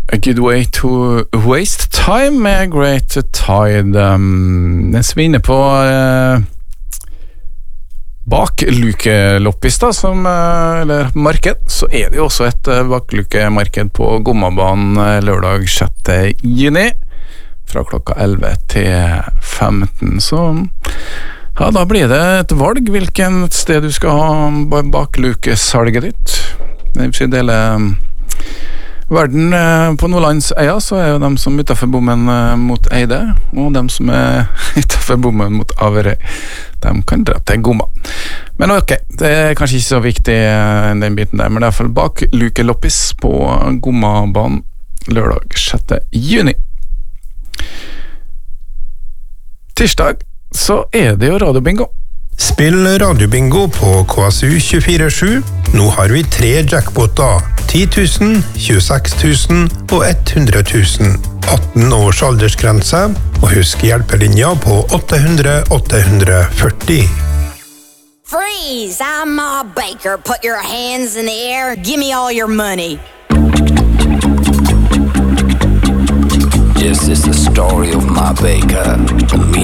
A Good Way to Waste Time med Great Tide. Mens vi er inne på baklukeloppis da, eller marked, så er det jo også et baklukemarked på Gommabanen lørdag 6. juni fra klokka 11 til 15. Så ja, da blir det et valg hvilken sted du skal ha baklukesalget ditt. Det vil si dele verden på Nordlandsøya, så er jo dem som utenfor bommen mot Eide, og dem som er utenfor bommen mot Averøy, de kan dra til Gomma. Men ok, det er kanskje ikke så viktig den biten der, men det er i hvert fall baklukeloppis på Gommabanen lørdag 6. juni. Tirsdag så er det jo radiobingo. Spill radiobingo på KSU 24/7. Nå har vi 3 jackpoter, 10 000, 26 000 og 100 000. 18 års aldersgrense, og husk hjelpelinja på 800 840. Freeze! I'm Ma Baker. Put your hands in the air. Give me all your money. This is the story of Ma Baker, the